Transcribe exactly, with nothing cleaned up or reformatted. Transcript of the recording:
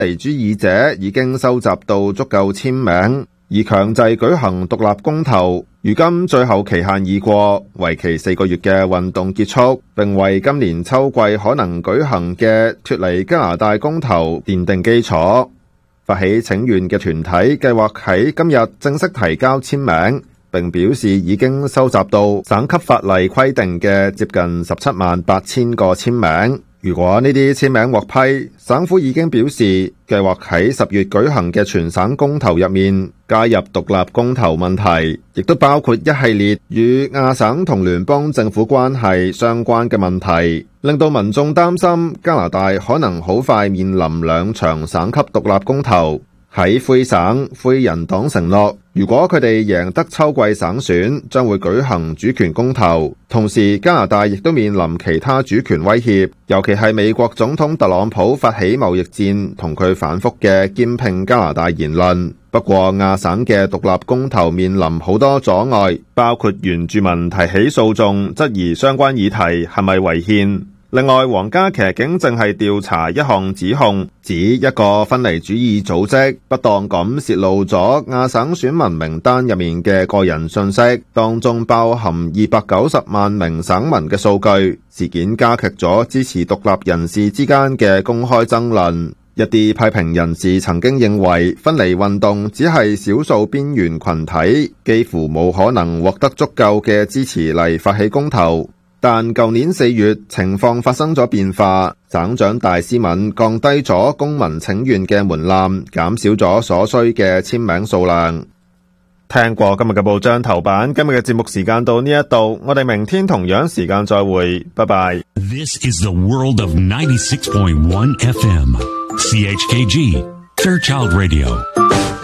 離主義者已經收集到足夠簽名，而強制舉行獨立公投。如今最後期限已過，為期四個月嘅運動結束，並為今年秋季可能舉行嘅脫離加拿大公投奠定基礎。發起請願嘅團體計劃喺今日正式提交簽名，並表示已經收集到省級法例規定嘅接近十七萬八千個簽名。如果呢啲簽名獲批，省府已經表示計劃喺十月舉行嘅全省公投入面加入獨立公投問題，亦都包括一系列與亞省同聯邦政府關係相關嘅問題，令到民眾擔心加拿大可能好快面臨兩場省級獨立公投。喺魁省，魁人黨承諾，如果佢哋贏得秋季省選，將會舉行主權公投。同時，加拿大亦都面臨其他主權威脅，尤其係美國總統特朗普發起貿易戰，同佢反覆嘅兼併加拿大言論。不過，亞省嘅獨立公投面臨好多阻礙，包括原住民提起訴訟，質疑相關議題係咪違憲。另外，皇家騎警正係調查一項指控，指一個分離主義組織不當咁洩露咗亞省選民名單入面嘅個人信息，當中包含二百九十萬名省民嘅數據。事件加劇咗支持獨立人士之間嘅公開爭論。一啲批評人士曾經認為分離運動只係少數邊緣群體，幾乎冇可能獲得足夠嘅支持嚟發起公投。但舊年四月情況發生咗變化，省長戴斯敏降低咗公民請願嘅門檻，減少咗所需嘅簽名數量。聽過今日嘅報章頭版，今日嘅節目時間到呢一度，我哋明天同樣時間再會，拜拜。 This is the world of ninety-six point one F M, C H K G, Fairchild Radio.